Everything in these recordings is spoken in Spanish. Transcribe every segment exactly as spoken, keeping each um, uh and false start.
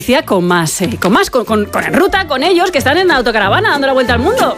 Con más, eh, con más, con, con, con En Ruta, con ellos que están en la autocaravana dando la vuelta al mundo.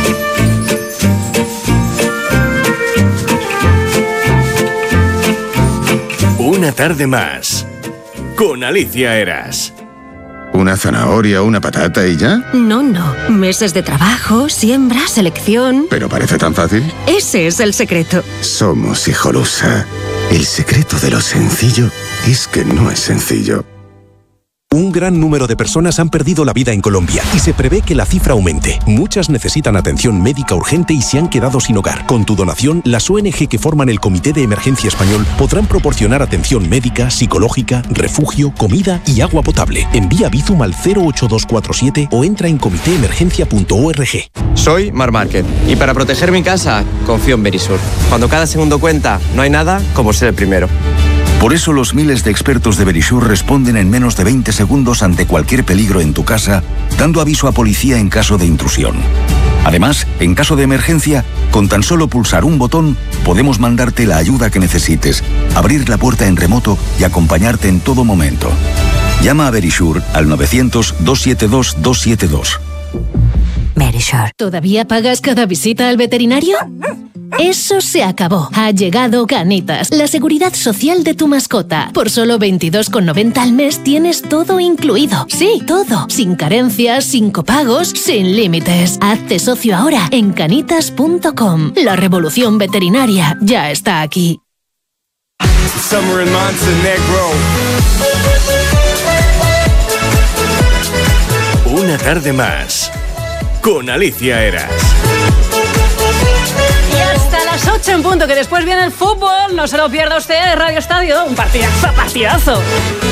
Una tarde más, con Alicia Eras. ¿Una zanahoria, una patata y ya? No, no. Meses de trabajo, siembra, selección... ¿Pero parece tan fácil? Ese es el secreto. Somos Hijolusa. El secreto de lo sencillo es que no es sencillo. Un gran número de personas han perdido la vida en Colombia y se prevé que la cifra aumente. Muchas necesitan atención médica urgente y se han quedado sin hogar. Con tu donación, las O N G que forman el Comité de Emergencia Español podrán proporcionar atención médica, psicológica, refugio, comida y agua potable. Envía Bizum al cero ocho dos cuatro siete o entra en comité emergencia punto org. Soy Mar Márquez y para proteger mi casa confío en Verisur. Cuando cada segundo cuenta, no hay nada como ser el primero. Por eso los miles de expertos de Verisur responden en menos de veinte segundos ante cualquier peligro en tu casa, dando aviso a policía en caso de intrusión. Además, en caso de emergencia, con tan solo pulsar un botón, podemos mandarte la ayuda que necesites, abrir la puerta en remoto y acompañarte en todo momento. Llama a Verisur al novecientos, doscientos setenta y dos, doscientos setenta y dos. Verisur. ¿Todavía pagas cada visita al veterinario? Eso se acabó. Ha llegado Canitas, la seguridad social de tu mascota. Por solo veintidós con noventa al mes tienes todo incluido. Sí, todo. Sin carencias, sin copagos, sin límites. Hazte socio ahora en canitas punto com. La revolución veterinaria ya está aquí. Una tarde más, con Alicia Eras. Las ocho en punto, que después viene el fútbol. No se lo pierda usted de Radio Estadio. Un partidazo, partidazo.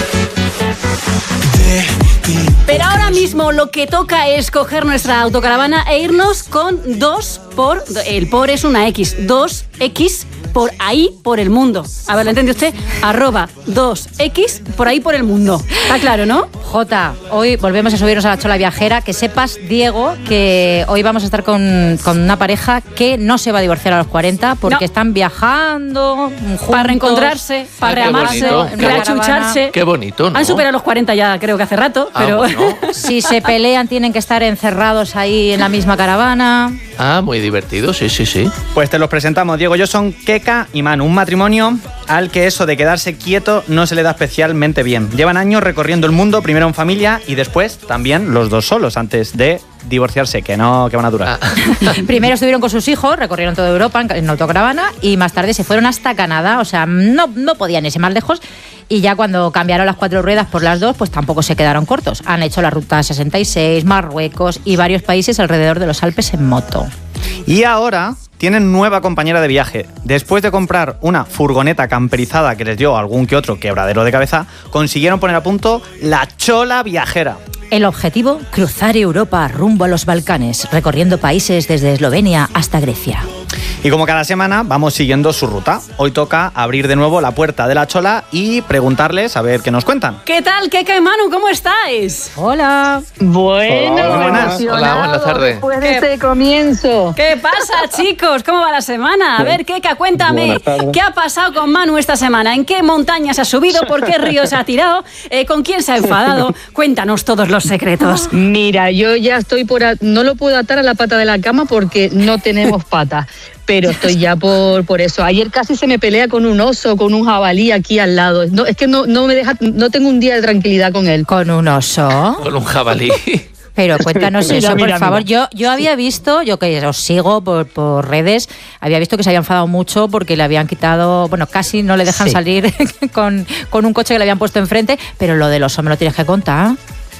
Pero ahora mismo lo que toca es coger nuestra autocaravana e irnos con dos por... El por es una X. Dos X por ahí por el mundo. A ver, ¿lo entiende usted? Arroba dos X por ahí por el mundo. Está claro, ¿no? Jota, hoy volvemos a subirnos a la chola viajera. Que sepas, Diego, que hoy vamos a estar con, con una pareja que no se va a divorciar a los cuarenta porque no. Están viajando juntos, para reencontrarse, para reamarse, reachucharse. Qué bonito, ¿no? Han superado los cuarenta ya, creo que hace rato, ah, pero... Bueno. Si se pelean tienen que estar encerrados ahí en la misma caravana. Ah, muy divertido, sí, sí, sí. Pues te los presentamos, Diego. Ellos son Keka y Manu, un matrimonio al que eso de quedarse quieto no se le da especialmente bien. Llevan años recorriendo el mundo, primero en familia y después también los dos solos, antes de divorciarse, que no, que van a durar. Ah. Primero estuvieron con sus hijos, recorrieron toda Europa en, en autocaravana y más tarde se fueron hasta Canadá, o sea, no, no podían irse más lejos. Y ya cuando cambiaron las cuatro ruedas por las dos, pues tampoco se quedaron cortos. Han hecho la ruta sesenta y seis, Marruecos y varios países alrededor de los Alpes en moto. Y ahora tienen nueva compañera de viaje. Después de comprar una furgoneta camperizada que les dio algún que otro quebradero de cabeza, consiguieron poner a punto la chola viajera. El objetivo, cruzar Europa rumbo a los Balcanes, recorriendo países desde Eslovenia hasta Grecia. Y como cada semana vamos siguiendo su ruta. Hoy toca abrir de nuevo la puerta de la chola y preguntarles a ver qué nos cuentan. ¿Qué tal, Keka y Manu? ¿Cómo estáis? Hola. Bueno, Hola, buenas. Hola, buenas tardes. Después de este comienzo. ¿Qué pasa, chicos? ¿Cómo va la semana? A ver, Keka, cuéntame. ¿Qué ha pasado con Manu esta semana? ¿En qué montaña se ha subido? ¿Por qué río se ha tirado? Eh, ¿Con quién se ha enfadado? Cuéntanos todos los secretos. Mira, yo ya estoy por... A... No lo puedo atar a la pata de la cama porque no tenemos pata. Pero estoy ya por, por eso. Ayer casi se me pelea con un oso, con un jabalí aquí al lado. No, es que no, no me deja, no tengo un día de tranquilidad con él. ¿Con un oso? Con un jabalí. Pero cuéntanos mira, eso, mira, por favor. Yo, yo había visto, yo que os sigo por, por redes, había visto que se había enfadado mucho porque le habían quitado, bueno, casi no le dejan sí. salir con, con un coche que le habían puesto enfrente, pero lo del oso me lo tienes que contar.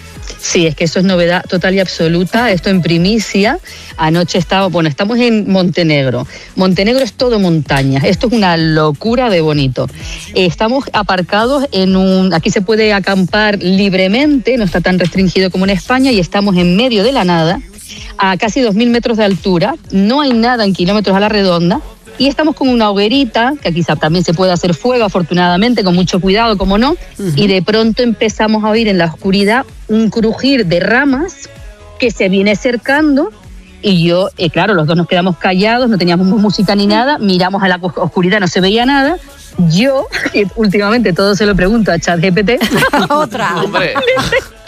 Sí, es que eso es novedad total y absoluta, esto en primicia. Anoche estaba, bueno, estamos en Montenegro. Montenegro es todo montaña, esto es una locura de bonito. Estamos aparcados en un, aquí se puede acampar libremente, no está tan restringido como en España, y estamos en medio de la nada, a casi dos mil metros de altura, no hay nada en kilómetros a la redonda. Y estamos con una hoguerita, que quizá también se puede hacer fuego, afortunadamente, con mucho cuidado, como no. Uh-huh. Y de pronto empezamos a oír en la oscuridad un crujir de ramas que se viene acercando. Y yo, eh, claro, los dos nos quedamos callados, no teníamos música ni nada, miramos a la oscuridad, no se veía nada. Yo, y últimamente todo se lo pregunto a ChatGPT. Otra. Hombre.